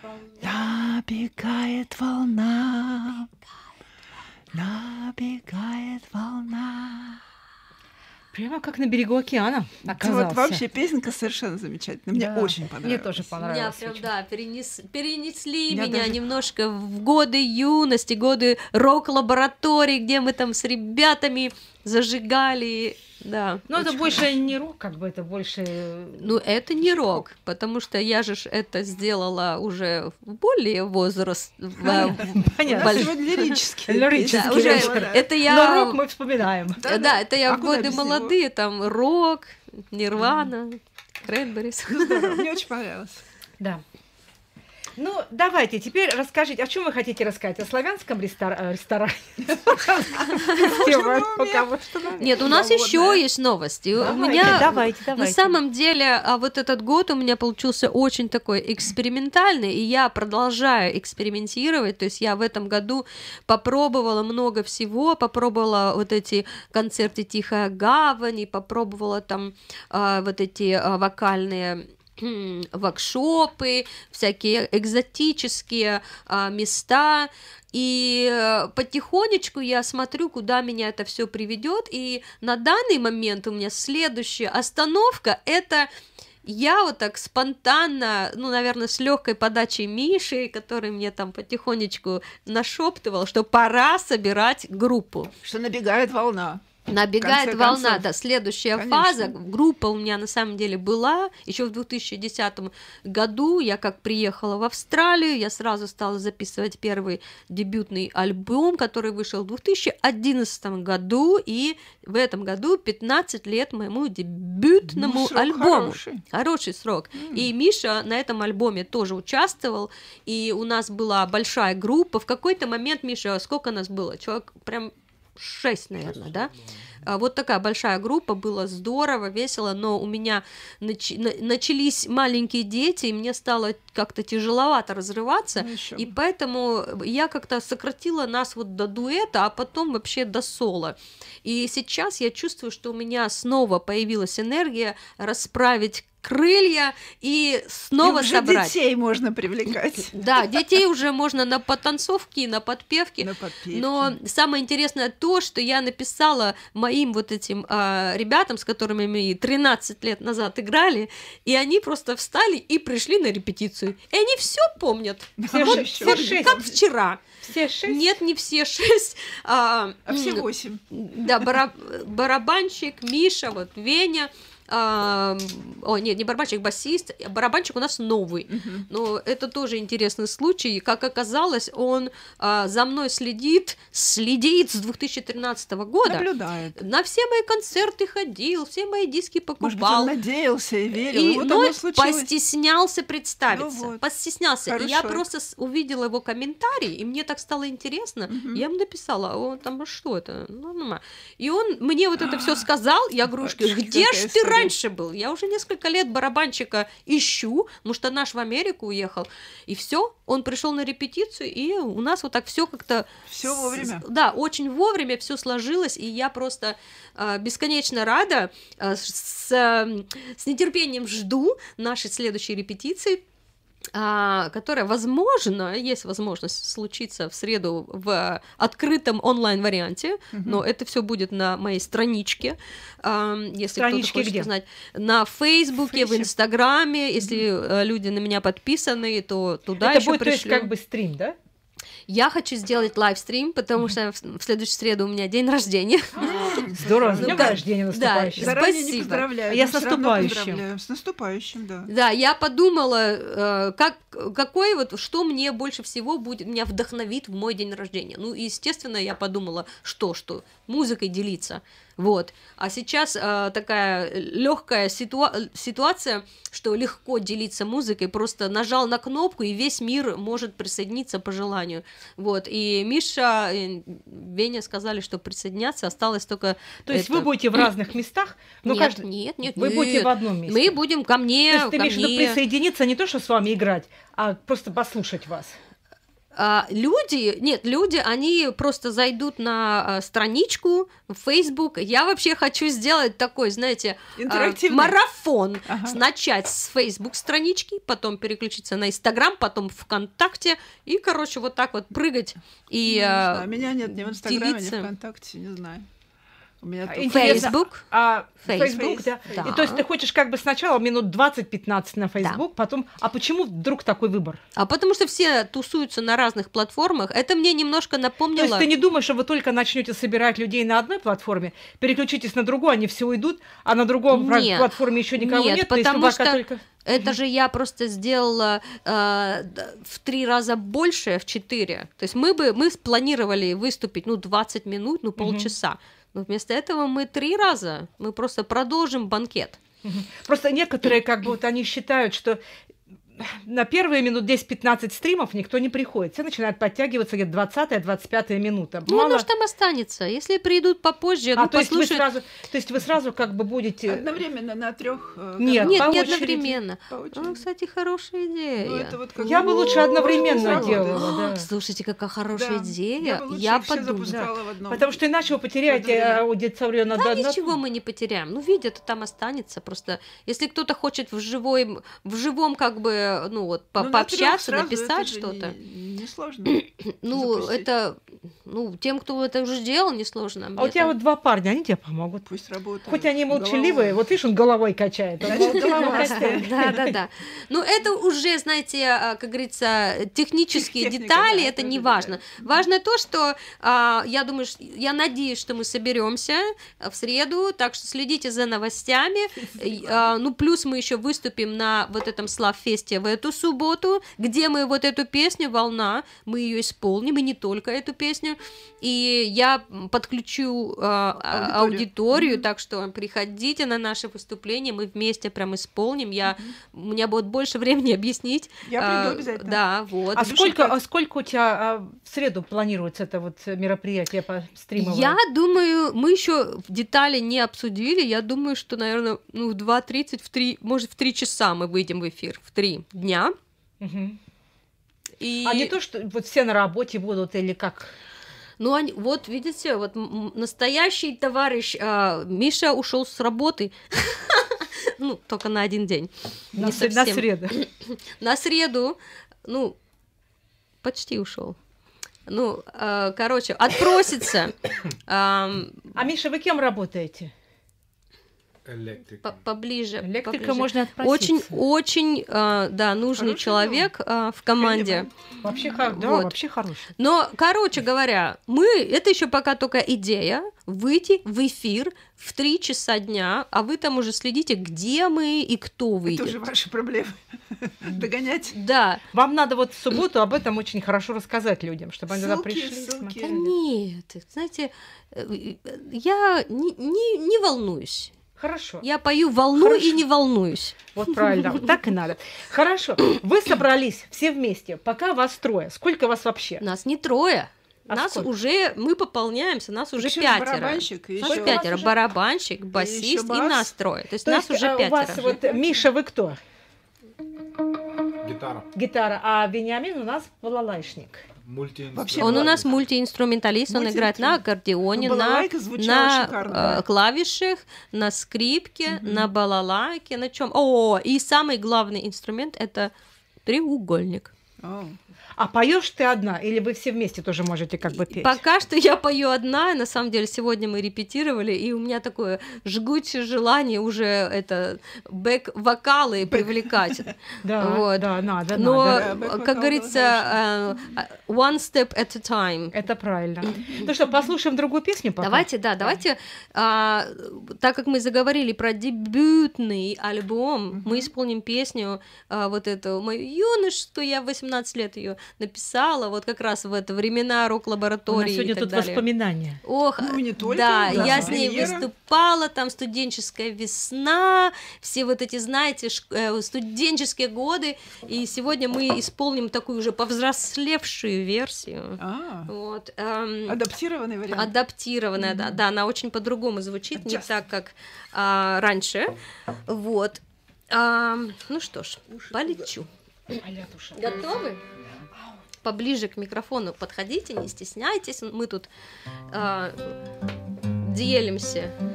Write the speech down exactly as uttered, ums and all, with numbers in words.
Набегает волна, набегает волна. Прямо как на берегу океана оказался. Вот вообще песенка совершенно замечательная. Мне Да. очень понравилась. Мне тоже понравилось. Меня прям, да, перенес, перенесли меня, Меня даже- немножко в годы юности, годы рок-лаборатории, где мы там с ребятами зажигали, да. Но это Очень больше не рок, как бы это больше... Ну, это не рок, потому что я же ж это сделала уже в более возраст. в- в- У нас больш- сегодня лирические. Лирические Да, песни. уже вечер. Да. это Но я... рок мы вспоминаем. Да, Да-да. это я А в куда годы без него? молодые, там рок, Нирвана, Крэнберис. Ну, здорово, мне очень понравилось. Да. Ну, давайте, теперь расскажите, о чем вы хотите рассказать? О славянском рестор- э, ресторане? Нет, у нас еще есть новости. У Давайте, меня давайте, на давайте. самом деле а вот этот год у меня получился очень такой экспериментальный, и я продолжаю экспериментировать. То есть я в этом году попробовала много всего, попробовала вот эти концерты «Тихая гавань», и попробовала там а, вот эти а, вокальные воркшопы, всякие экзотические а, места, и э, потихонечку я смотрю, куда меня это все приведет, и на данный момент у меня следующая остановка — это я вот так спонтанно, ну, наверное, с легкой подачей Миши, который мне там потихонечку нашептывал, что пора собирать группу. Что набегает волна. Набегает конце волна, концов. да, следующая Конечно. фаза. Группа у меня на самом деле была еще в две тысячи десятом году. Я как приехала в Австралию, я сразу стала записывать первый дебютный альбом, который вышел в две тысячи одиннадцатом году, и в этом году пятнадцать лет моему дебютному Ну, срок альбому. хороший. Хороший срок. И Миша на этом альбоме тоже участвовал, и у нас была большая группа. В какой-то момент, Миша, сколько нас было? Человек прям шесть, наверное, да? А, Вот такая большая группа, было здорово, весело, но у меня нач- на- начались маленькие дети, и мне стало как-то тяжеловато разрываться, Ну, ещё и бы. поэтому я как-то сократила нас вот до дуэта, а потом вообще до соло. И сейчас я чувствую, что у меня снова появилась энергия расправить крылья и снова И уже собрать. детей можно привлекать. Да, детей уже можно на потанцовки, на подпевки. На подпевки. Но самое интересное то, что я написала моим вот этим а, ребятам, с которыми мы тринадцать лет назад играли, и они просто встали и пришли на репетицию. И они все помнят. Да, Вот ещё вот бы. шесть. как вчера. Все шесть? Нет, не все шесть. А, А все м, восемь. да, бара- барабанщик, Миша, вот Веня. а, о, нет, не барабанщик, басист. Барабанщик у нас новый. Мгм. Но это тоже интересный случай. Как оказалось, он а, за мной следит, следит с две тысячи тринадцатого года. Наблюдает. На все мои концерты ходил, все мои диски Может быть, он покупал. надеялся и верил, И, и вот но оно случилось. постеснялся представиться, Ну вот. постеснялся. Хорошо. И я просто с- увидела его комментарий, и мне так стало интересно. Мгм. Я ему написала, а он там, а что это? Ну, нормально. И он мне вот это все сказал. Я говорю, Батюшки, где какая ж ты история. раньше был? Я уже несколько лет барабанщика ищу, потому что наш в Америку уехал. И все, он пришел на репетицию, и у нас вот так все как-то... Всё с- вовремя. Да, очень вовремя все сложилось, и я просто а, бесконечно рада, а, с, а, с нетерпением жду нашей следующей репетиции, а, которая, возможно, есть возможность случиться в среду в открытом онлайн-варианте, но это все будет на моей страничке, а, если Страничке кто-то хочет где? узнать. На Фейсбуке, в Фейсе. Инстаграме, если э, люди на меня подписаны, то туда Это еще будет, то есть, пришлю. как бы стрим, да? Я хочу сделать лайвстрим, потому что в, в следующую среду у меня день рождения. Здорово, с Ну днем да, рождения да, наступающим. Заранее не Спасибо. поздравляю. А я но с всё равно наступающим. поздравляю. С наступающим, да. Да, я подумала, э, как, какой вот, что мне больше всего будет, меня вдохновит в мой день рождения. Ну, и, естественно, я подумала, что, что, музыкой делиться. Вот. А сейчас э, такая легкая ситуа- ситуация, что легко делиться музыкой, просто нажал на кнопку, и весь мир может присоединиться по желанию. Вот. И Миша, и Веня сказали, что присоединяться, осталось только... То есть это- вы будете в разных местах, но нет, каждый... нет, нет, Вы нет. будете в одном месте. Мы будем ко мне, То есть ты ко имеешь в виду мне. присоединиться, не то, что с вами играть, а просто послушать вас. А, люди, нет, люди, они просто зайдут на а, страничку в Facebook. Я вообще хочу сделать такой, знаете, а, Интерактивный. марафон. Ага. Начать с Facebook странички, потом переключиться на Instagram, потом ВКонтакте и, короче, вот так вот прыгать и Ну, не а, знаю, меня нет ни в Инстаграме, ни делиться. ВКонтакте, не знаю. У меня А, только интересно, Facebook. А Facebook, Facebook, да. да. И то есть ты хочешь как бы сначала минут двадцать-пятнадцать на Facebook, потом... А почему вдруг такой выбор? А потому что все тусуются на разных платформах. Это мне немножко То напомнило... есть ты не думаешь, что вы только начнете собирать людей на одной платформе, переключитесь на другую, они все уйдут, а на другом Нет, платформе еще никого нет, нет, то есть потому вы пока что только... Это же я просто сделала э, д- в три раза больше, в четыре. То есть мы бы мы спланировали выступить, ну, двадцать минут, ну, полчаса. Но вместо этого мы три раза, мы просто продолжим банкет. Мгм. Просто некоторые как бы вот они считают, что на первые минут десять-пятнадцать стримов никто не приходит. Все начинают подтягиваться где-то двадцатая-двадцать пятая минута. Ну, Мало- оно ж там останется. Если придут попозже, А, ну, то есть, вы послушают... сразу, то есть вы сразу как бы будете... одновременно на трех. Нет, Нет, по не очереди. одновременно. По очереди. Ну, кстати, хорошая идея. Ну, это вот как Я бы лучше одновременно сработает. делала, да. Слушайте, какая хорошая Да. идея. Я бы лучше Я их все подумаю. запускала в одном. Потому что иначе вы потеряете Одновременно. аудиторию на Да, одно- ничего мы не потеряем. Ну, видео-то там останется. Просто если кто-то хочет в живой, в живом как бы, ну вот, по- Ну, на трёх пообщаться, сразу написать это же что-то. не- Несложно. Ну, запустить. это, ну, тем, кто это уже делал, несложно. А Мне у тебя там- вот два парня, они тебе помогут. Пусть работают. Хоть они головой. молчаливые, вот видишь, он головой качает. он Значит, головой голова качает. Да, да, да. Ну, это уже, знаете, а, как говорится, технические Техника, детали, да, это это не уже важно. Важно то, что а, я думаю, ш- я надеюсь, что мы соберемся в среду, так что следите за новостями. И, а, ну, плюс мы еще выступим на вот этом Славфесте в эту субботу, где мы вот эту песню «Волна», мы ее исполним, и не только эту песню. И я подключу а, а, Аудиторию. аудиторию, Мгм. так что приходите на наши выступления, мы вместе прям исполним. Я, у меня будет больше времени объяснить. Я А, приду обязательно. Да, вот. А Слушай, сколько, как- а сколько у тебя а, в среду планируется это вот мероприятие по стримовое? Я думаю, мы еще в детали не обсудили. Я думаю, что, наверное, ну, в два тридцать, в три, может, в три часа мы выйдем в эфир, в три дня. Мгм. И... А не то, что вот все на работе будут или как? Ну, они, вот, видите, вот м- м- настоящий товарищ а, Миша ушел с работы. Ну, только на один день. На, Не сре- на совсем. среду. На среду, ну, почти ушел. Ну, э, короче, отпросится. Ам, А Миша, вы кем работаете? Электрик. по- поближе. Электрика поближе. можно Очень, отпроситься. очень, э, да, нужный Хорошее человек э, в команде. Вообще, хор- да, Вот. вообще хороший. Но, короче говоря, мы, это еще пока только идея, выйти в эфир в три часа дня, а вы там уже следите, где мы и кто Это выйдет. уже ваши проблемы. Догонять. Да. Вам надо вот в субботу об этом очень хорошо рассказать людям, чтобы они туда Ссылки, пришли. ссылки. Да смотрели. нет, знаете, э, я не, не, не волнуюсь. Хорошо. Я пою волну Хорошо. и не волнуюсь. Вот правильно, вот так и надо. Хорошо. Вы собрались все вместе, пока вас трое. Сколько вас вообще? Нас не трое. А Нас сколько? уже, мы пополняемся, нас уже Ещё пятеро. барабанщик, и Нас ещё- пятеро. У вас уже- Барабанщик, ещё басист и, бас. нас трое. То есть То нас есть, уже а, у пятеро. вас вот, Миша, вы кто? Гитара. Гитара, а Вениамин у нас балалайшник. Мультиинструмент. Вообще Он у нас мультиинструменталист, он играет на аккордеоне, Ну, на, балалайка звучала на шикарно. э, клавишах, на скрипке, на балалайке, на чем? О, и самый главный инструмент это треугольник. О, А поешь ты одна, или вы все вместе тоже можете как бы петь? Пока что я пою одна, и на самом деле сегодня мы репетировали, и у меня такое жгучее желание уже это бэк-вокалы привлекать. Да, Вот. да, надо, Но, надо. Да, бэк-вокал, как говорится, э, one step at a time. Это правильно. Ну что, послушаем другую песню пока? Давайте, да, давайте, а, так как мы заговорили про дебютный альбом, мы исполним песню а, вот эту мою юношескую, я в восемнадцать лет ее написала, вот как раз в это времена У нас рок-лаборатории и сегодня так тут далее. воспоминания. Ох, Ну, и не только, да, да, я с ней премьера. выступала, там студенческая весна, все вот эти, знаете, ш- э, студенческие годы, и сегодня мы исполним такую уже повзрослевшую версию. а, Вот. эм, адаптированный вариант. адаптированная, да, да, она очень по-другому звучит, не Adjust. так, как а, раньше. Вот. А, ну что ж, полечу. Аля, душа. Готовы? поближе к микрофону подходите, не стесняйтесь. Мы тут э, делимся